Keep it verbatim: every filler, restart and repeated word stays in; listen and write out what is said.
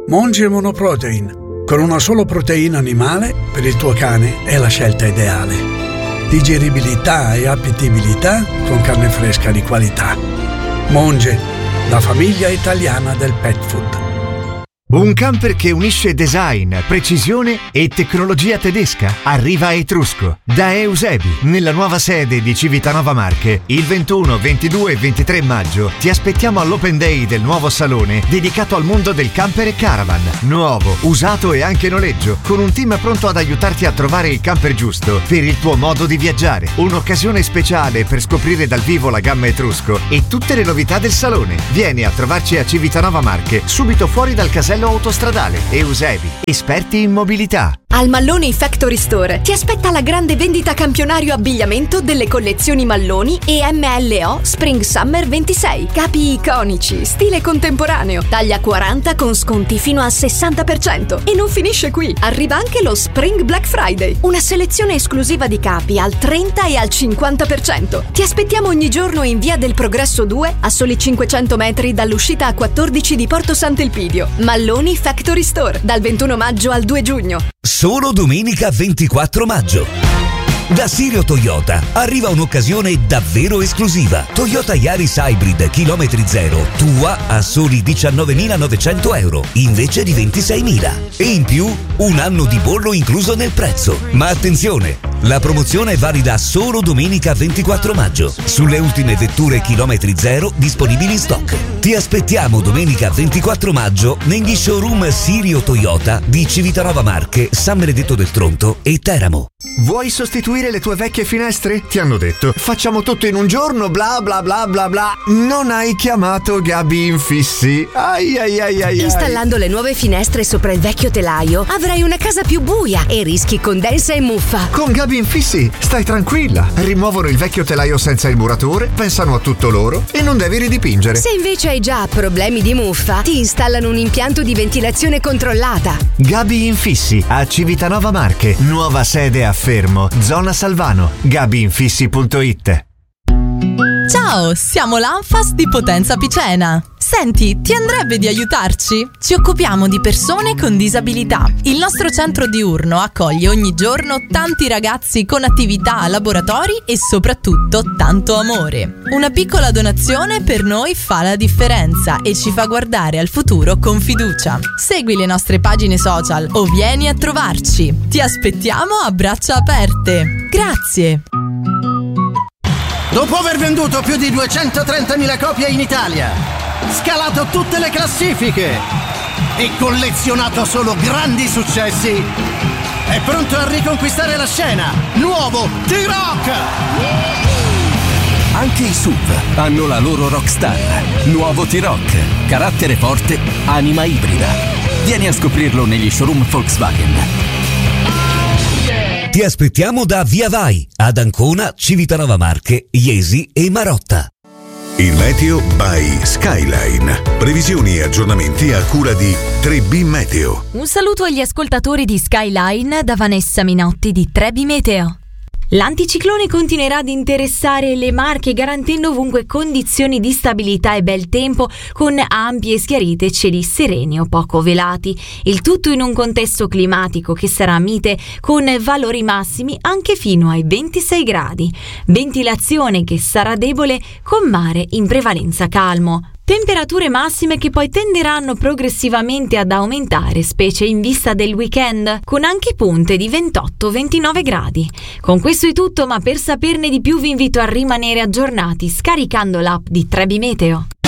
Monge Monoprotein. Con una sola proteina animale, per il tuo cane è la scelta ideale. Digeribilità e appetibilità con carne fresca di qualità. Monge, la famiglia italiana del pet food. Un camper che unisce design, precisione e tecnologia tedesca arriva a Etrusco da Eusebi nella nuova sede di Civitanova Marche. Il ventuno, ventidue e ventitré maggio ti aspettiamo all'Open Day del nuovo salone dedicato al mondo del camper e caravan. Nuovo, usato e anche noleggio, con un team pronto ad aiutarti a trovare il camper giusto per il tuo modo di viaggiare. Un'occasione speciale per scoprire dal vivo la gamma Etrusco e tutte le novità del salone. Vieni a trovarci a Civitanova Marche, subito fuori dal casello autostradale. Eusebi, esperti in mobilità. Al Malloni Factory Store ti aspetta la grande vendita campionario abbigliamento delle collezioni Malloni e M L O Spring Summer ventisei. Capi iconici, stile contemporaneo, taglia quaranta con sconti fino al sessanta per cento. E non finisce qui, arriva anche lo Spring Black Friday, una selezione esclusiva di capi al trenta e al cinquanta per cento. Ti aspettiamo ogni giorno in via del Progresso due, a soli cinquecento metri dall'uscita A quattordici di Porto Sant'Elpidio. Malloni Factory Store, dal ventuno maggio al due giugno. Solo domenica ventiquattro maggio. Da Sirio Toyota arriva un'occasione davvero esclusiva. Toyota Yaris Hybrid chilometri zero, tua a soli diciannovemilanovecento euro invece di ventiseimila. E in più un anno di bollo incluso nel prezzo. Ma attenzione, la promozione è valida solo domenica ventiquattro maggio sulle ultime vetture chilometri zero disponibili in stock. Ti aspettiamo domenica ventiquattro maggio negli showroom Sirio Toyota di Civitanova Marche, San Benedetto del Tronto e Teramo. Vuoi sostituire le tue vecchie finestre? Ti hanno detto facciamo tutto in un giorno, bla bla bla bla bla. Non hai chiamato Gabi Infissi. Ai ai ai ai. Installando le nuove finestre sopra il vecchio telaio avrai una casa più buia e rischi condensa e muffa. Con Gabi Infissi stai tranquilla. Rimuovono il vecchio telaio senza il muratore, pensano a tutto loro e non devi ridipingere. Se invece hai già problemi di muffa, ti installano un impianto di ventilazione controllata. Gabi Infissi a Civitanova Marche, nuova sede a Fermo, zona Salvano. gabi infissi punto it. Ciao, siamo l'Anfas di Potenza Picena. Senti, ti andrebbe di aiutarci? Ci occupiamo di persone con disabilità. Il nostro centro diurno accoglie ogni giorno tanti ragazzi con attività, laboratori e soprattutto tanto amore. Una piccola donazione per noi fa la differenza e ci fa guardare al futuro con fiducia. Segui le nostre pagine social o vieni a trovarci. Ti aspettiamo a braccia aperte. Grazie. Dopo aver venduto più di duecentotrentamila copie in Italia, scalato tutte le classifiche e collezionato solo grandi successi, è pronto a riconquistare la scena. Nuovo T-Rock! Anche i S U V hanno la loro rockstar. Nuovo T-Rock, carattere forte, anima ibrida. Vieni a scoprirlo negli showroom Volkswagen. Ti aspettiamo da Via Vai, ad Ancona, Civitanova Marche, Iesi e Marotta. Il meteo by Skyline. Previsioni e aggiornamenti a cura di tre B Meteo. Un saluto agli ascoltatori di Skyline da Vanessa Minotti di tre B Meteo. L'anticiclone continuerà ad interessare le Marche, garantendo ovunque condizioni di stabilità e bel tempo, con ampie e schiarite cieli sereni o poco velati. Il tutto in un contesto climatico che sarà mite, con valori massimi anche fino ai ventisei gradi. Ventilazione che sarà debole, con mare in prevalenza calmo. Temperature massime che poi tenderanno progressivamente ad aumentare, specie in vista del weekend, con anche punte di ventotto ventinove gradi. Con questo è tutto, ma per saperne di più vi invito a rimanere aggiornati scaricando l'app di tre B Meteo.